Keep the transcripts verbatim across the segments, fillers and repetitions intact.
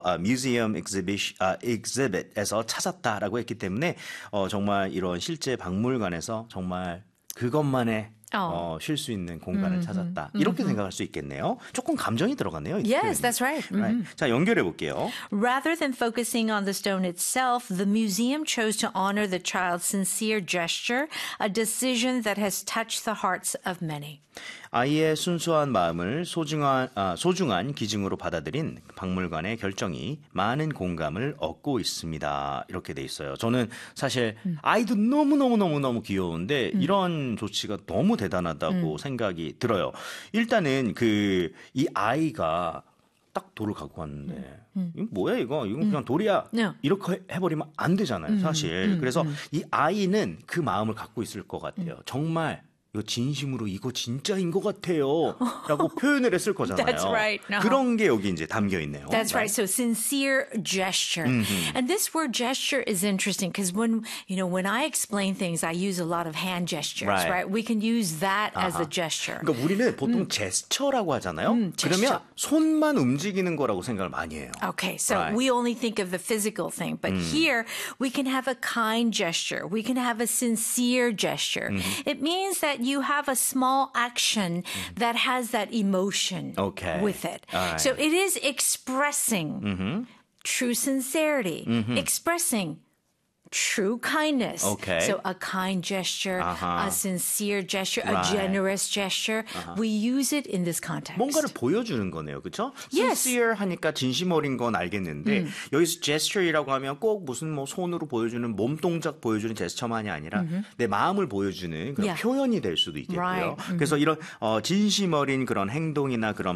아, museum exhibit, 아, exhibit에서 찾았다라고 했기 때문에 어, 정말 이런 실제 박물관에서 정말 그것만의 어, 쉴 수 있는 공간을 mm-hmm. 찾았다. 이렇게 mm-hmm. 생각할 수 있겠네요. 조금 감정이 들어갔네요. Yes, 표현이. that's right. Mm-hmm. right. 자, 연결해 볼게요. Rather than focusing on the stone itself, the museum chose to honor the child's sincere gesture, a decision that has touched the hearts of many. 아이의 순수한 마음을 소중한, 아, 소중한 기증으로 받아들인 박물관의 결정이 많은 공감을 얻고 있습니다. 이렇게 돼 있어요. 저는 사실 음. 아이도 너무너무너무너무 귀여운데 음. 이런 조치가 너무 대단하다고 음. 생각이 들어요. 일단은 그 이 아이가 딱 돌을 갖고 왔는데 음. 이거 뭐야 이거? 이건 그냥 돌이야. 음. 이렇게 해버리면 안 되잖아요. 사실. 음. 그래서 음. 이 아이는 그 마음을 갖고 있을 것 같아요. 정말 이거 진심으로 이거 진짜인 것 같아요 라고 표현을 했을 거잖아요. That's right. Uh-huh. 그런 게 여기 이제 담겨 있네요. That's right. So sincere gesture. Mm-hmm. And this word gesture is interesting because when, you know, when I explain things, I use a lot of hand gestures, right? right? We can use that uh-huh. as a gesture. 그러니까 우리는 보통 음. 제스처라고 하잖아요. 음, 그러면 손만 움직이는 거라고 생각을 많이 해요. Okay. So right. we only think of the physical thing. But mm. here we can have a kind gesture. We can have a sincere gesture. Mm-hmm. It means that you have a small action that has that emotion okay. with it. Right. So it is expressing mm-hmm. true sincerity, mm-hmm. expressing true kindness. Okay. So a kind gesture, uh-huh. a sincere gesture, right. a generous gesture. Uh-huh. We use it in this context. 뭔가를 보여주는 거네요. 그렇죠? Yes. sincere 하니까 진심 어린 건 알겠는데 음. 여기서 gesture이라고 하면 꼭 무슨 뭐 손으로 보여주는 몸 동작 보여주는 제스처만이 아니라 mm-hmm. 내 마음을 보여주는 그런 yeah. 표현이 될 수도 있겠고요. Right. Mm-hmm. 그래서 이런 어, 진심 어린 그런 행동이나 그런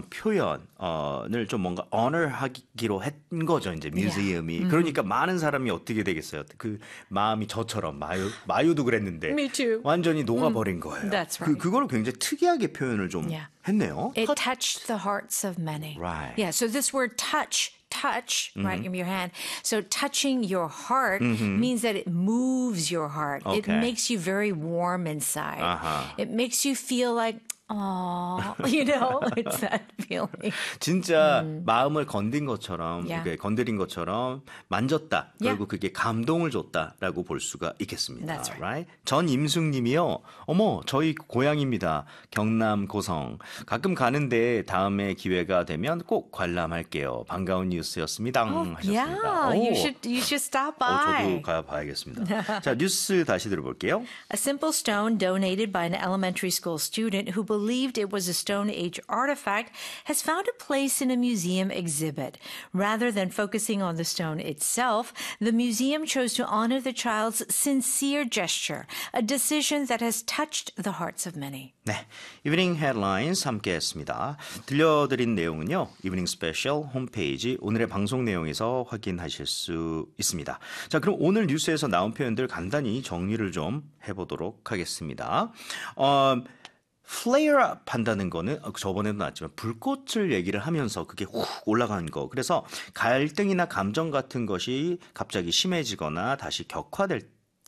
표현을 좀 뭔가 honor하기로 한 거죠. 이제 뮤지엄이. Yeah. Mm-hmm. 그러니까 많은 사람이 어떻게 되겠어요? 그 마음이 저처럼 마유 마유도 그랬는데 Me too. 완전히 녹아버린 거예요. That's right. 그 그거를 굉장히 특이하게 표현을 좀 yeah. 했네요. It touched the hearts of many. Right. Yeah. So this word touch. Touch, mm-hmm. right, in your hand. So touching your heart mm-hmm. means that it moves your heart. Okay. It makes you very warm inside. Uh-huh. It makes you feel like, oh, you know, it's that feeling. 진짜 음. 마음을 건든 것처럼, yeah. 이렇게 건드린 것처럼 만졌다. 그리고 yeah. 그게 감동을 줬다라고 볼 수가 있겠습니다. That's right. right? 전임숙님이요. 어머, 저희 고향입니다. 경남 고성. 가끔 가는데 다음에 기회가 되면 꼭 관람할게요. 반가운 뉴스였습니다. Oh, 하셨습니다. yeah, 오. you should you should stop by. 어, 저도 가봐야겠습니다. 자, 뉴스 다시 들어볼게요. A simple stone donated by an elementary school student who believed it was a Stone Age artifact has found a place in a museum exhibit. Rather than focusing on the stone itself, the museum chose to honor the child's sincere gesture, a decision that has touched the hearts of many. 네, 이브닝 헤드라인스 함께했습니다. 들려드린 내용은요, 이브닝 스페셜 홈페이지 오늘의 방송 내용에서 확인하실 수 있습니다. 자, 그럼 오늘 뉴스에서 나온 표현들 간단히 정리를 좀 해보도록 하겠습니다. 어, flare up 한다는 거는 저번에도 나왔지만 불꽃을 얘기를 하면서 그게 훅 올라가는 거. 그래서 갈등이나 감정 같은 것이 갑자기 심해지거나 다시 격화될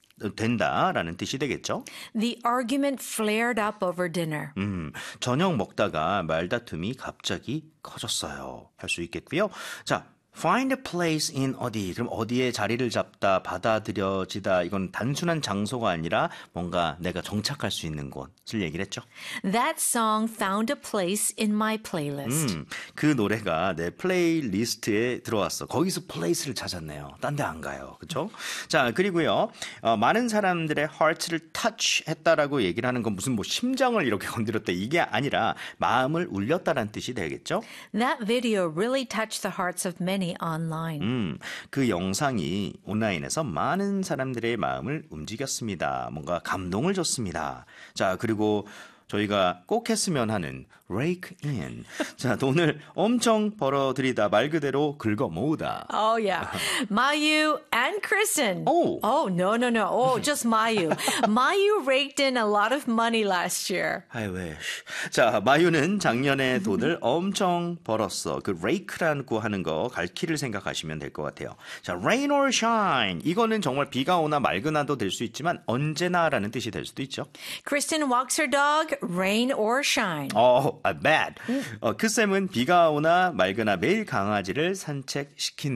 된다라는 뜻이 되겠죠. The argument flared up over dinner. 음, 저녁 먹다가 말다툼이 갑자기 커졌어요. 할 수 있겠고요. 자, find a place in 어디. 그럼 어디에 자리를 잡다, 받아들여지다. 이건 단순한 장소가 아니라 뭔가 내가 정착할 수 있는 곳을 얘기를 했죠. That song found a place in my playlist. 음, 그 노래가 내 플레이리스트에 들어왔어. 거기서 플레이스를 찾았네요. 딴 데 안 가요. 그렇죠? 자, 그리고요. 어, 많은 사람들의 heart를 touch 했다라고 얘기를 하는 건 무슨 뭐 심장을 이렇게 건드렸다. 이게 아니라 마음을 울렸다라는 뜻이 되겠죠? That video really touched the hearts of many online. 음, 그 영상이 온라인에서 많은 사람들의 마음을 움직였습니다. 뭔가 감동을 줬습니다. 자, 그리고 저희가 꼭 했으면 하는 rake in. 자, 돈을 엄청 벌어들이다 말 그대로 긁어 모으다. Oh, yeah. Mayu and Kristen. Oh. Oh, no, no, no. Oh, just Mayu. Mayu raked in a lot of money last year. I wish. 자, 마유는 작년에 돈을 엄청 벌었어. 그 rake라고 하는 거 갈퀴를 생각하시면 될 것 같아요. 자, rain or shine. 이거는 정말 비가 오나 맑은 하도 될 수 있지만 언제나라는 뜻이 될 수도 있죠. Kristen walks her dog rain or shine. 어, 아, bad. 어, 크쌤은 비가 오나 말거나 매일 강아지를 산책시킨다.